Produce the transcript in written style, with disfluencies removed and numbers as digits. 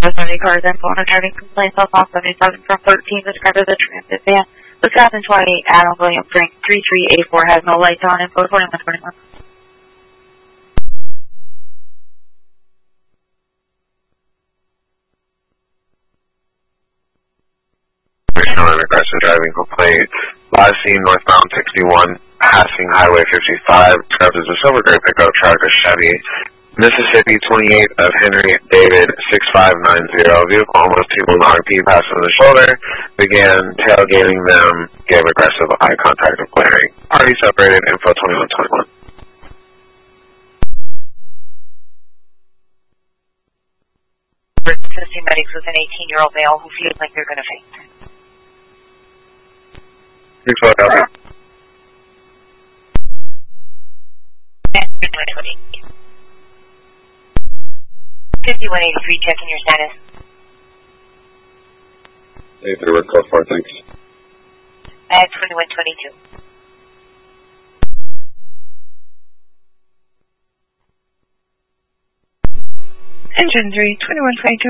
There's any cars and phone regarding complaints on 77 from 13 described as a transit van. The 2020 Adam William Frank 3384 has no lights on info 2121. An aggressive driving complaint. Last seen northbound 61, passing Highway 55. Described as a silver gray pickup truck, a Chevy. Mississippi 28 of Henry David 6590. Vehicle almost people in the RP passed on the shoulder. Began tailgating them. Gave aggressive eye contact of glaring. Already separated. Info 2121. Assisting medics with an 18-year-old male who feels like they're going to faint. 5183, checking your status. 83 West Coast 4, thanks. 2122. Engine 3, 2122.